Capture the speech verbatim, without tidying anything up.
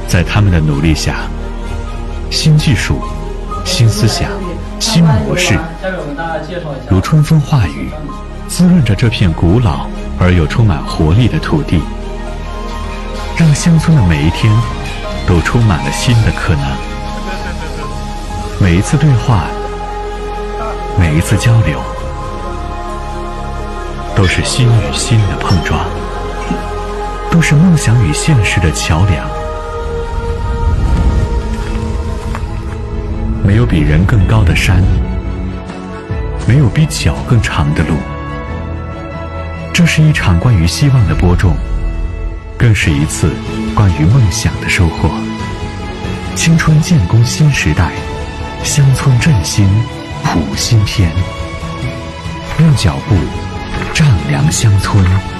在他们的努力下，新技术、新思想、新模式，如春风化雨，滋润着这片古老而又充满活力的土地，让乡村的每一天都充满了新的可能。每一次对话，每一次交流，都是心与心的碰撞，都是梦想与现实的桥梁。没有比人更高的山，没有比脚更长的路。这是一场关于希望的播种，更是一次关于梦想的收获。青春建功新时代，乡村振兴谱新篇，用脚步丈量乡村。